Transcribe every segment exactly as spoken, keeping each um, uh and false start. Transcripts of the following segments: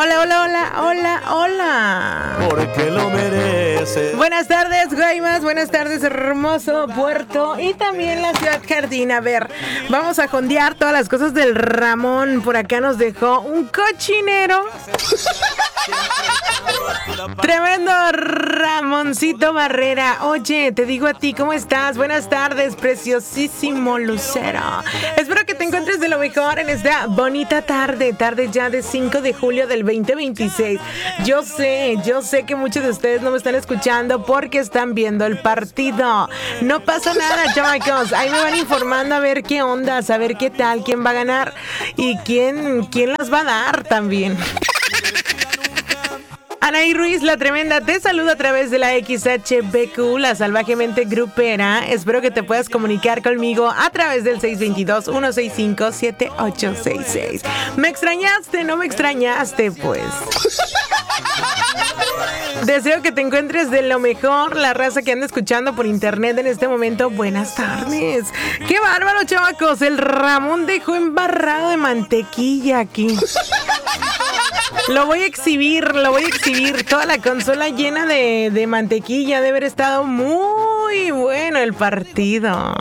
Hola, hola, hola, hola, hola. Porque lo merece. Buenas tardes, Guaymas. Buenas tardes, hermoso Puerto. Y también la ciudad Jardín. A ver, vamos a jondear todas las cosas del Ramón. Por acá nos dejó un cochinero. Tremendo Ramoncito Barrera. Oye, te digo a ti, ¿cómo estás? Buenas tardes, preciosísimo lucero. Espero que te encuentres de lo mejor en esta bonita tarde, tarde ya de cinco de julio del veinte veintiséis. Yo sé, yo sé que muchos de ustedes no me están escuchando porque están viendo el partido. No pasa nada, chamacos. Ahí me van informando a ver qué onda, a ver qué tal, quién va a ganar y quién, quién las va a dar también. Anaí Ruiz, la tremenda, te saludo a través de la X H B Q, la salvajemente grupera. Espero que te puedas comunicar conmigo a través del seis dos dos, uno seis cinco, siete ocho seis seis. ¿Me extrañaste? ¿No me extrañaste? Pues... deseo que te encuentres de lo mejor, la raza que anda escuchando por internet en este momento. Buenas tardes. ¡Qué bárbaro, chavacos! El Ramón dejó embarrado de mantequilla aquí. Lo voy a exhibir, lo voy a exhibir. Toda la consola llena de, de mantequilla. Debe haber estado muy bueno el partido.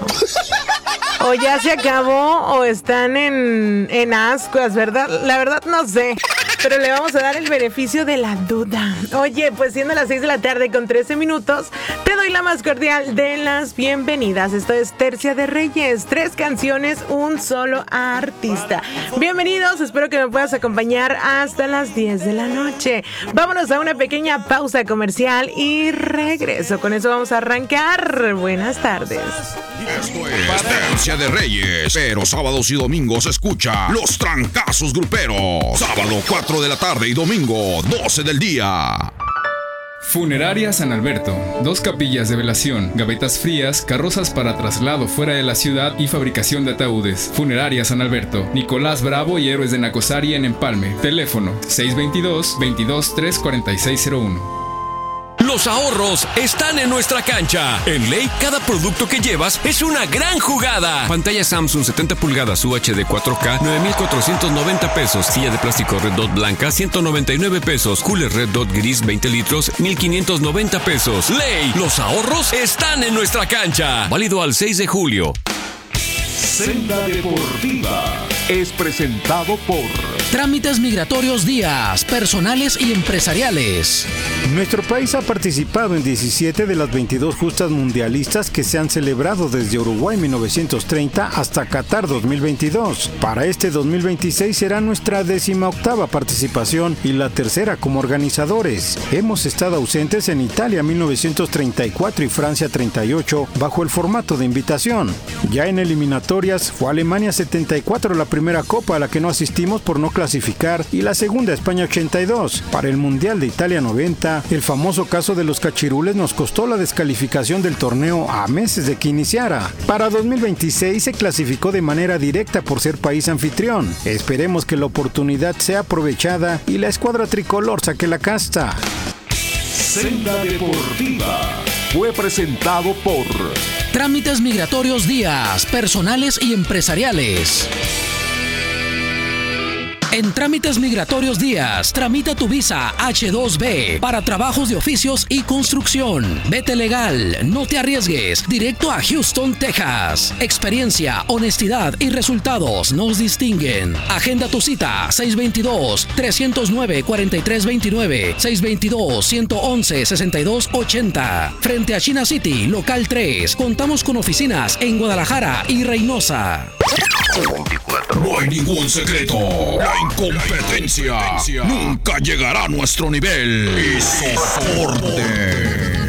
O ya se acabó o están en, en ascuas, ¿verdad? La verdad no sé. Pero le vamos a dar el beneficio de la duda. Oye, pues siendo las seis de la tarde con trece minutos, te doy la más cordial de las bienvenidas. Esto es Tercia de Reyes. Tres canciones, un solo artista. Bienvenidos, espero que me puedas acompañar hasta las diez de la noche. Vámonos a una pequeña pausa comercial y regreso. Con eso vamos a arrancar. Buenas tardes. Esto es Tercia de Reyes, pero sábados y domingos escucha Los Trancazos Gruperos. Sábado cuatro de la tarde y domingo doce del día. Funeraria San Alberto. Dos capillas de velación, gavetas frías, carrozas para traslado fuera de la ciudad y fabricación de ataúdes. Funeraria San Alberto. Nicolás Bravo y Héroes de Nacosari en Empalme. Teléfono seis dos dos, veintidós, tres cuarenta y seis cero uno. Los ahorros están en nuestra cancha. En Ley, cada producto que llevas es una gran jugada. Pantalla Samsung setenta pulgadas U H D cuatro K, nueve mil cuatrocientos noventa pesos. Silla de plástico Red Dot blanca, ciento noventa y nueve pesos. Cooler Red Dot gris, veinte litros, mil quinientos noventa pesos. Ley, los ahorros están en nuestra cancha. Válido al seis de julio. Senda Deportiva es presentado por Trámites Migratorios Díaz, personales y empresariales. Nuestro país ha participado en diecisiete de las veintidós justas mundialistas que se han celebrado desde Uruguay mil novecientos treinta hasta Qatar dos mil veintidós. Para este dos mil veintiséis será nuestra décima octava participación y la tercera como organizadores. Hemos estado ausentes en Italia mil novecientos treinta y cuatro y Francia treinta y ocho bajo el formato de invitación. Ya en eliminatorias fue Alemania setenta y cuatro la primera copa a la que no asistimos por no clasificar y la segunda España ochenta y dos. Para el Mundial de Italia noventa, el famoso caso de los cachirules nos costó la descalificación del torneo a meses de que iniciara. Para dos mil veintiséis se clasificó de manera directa por ser país anfitrión. Esperemos que la oportunidad sea aprovechada y la escuadra tricolor saque la casta. Senda Deportiva fue presentado por Trámites Migratorios Díaz, personales y empresariales. En Trámites Migratorios Díaz, tramita tu visa H dos B para trabajos de oficios y construcción. Vete legal, no te arriesgues, directo a Houston, Texas. Experiencia, honestidad y resultados nos distinguen. Agenda tu cita seis dos dos, tres cero nueve, cuatro tres dos nueve, seis dos dos, uno uno uno, seis dos ocho cero. Frente a China City, local tres. Contamos con oficinas en Guadalajara y Reynosa. No hay ningún secreto. La incompetencia nunca llegará a nuestro nivel. Y soporte.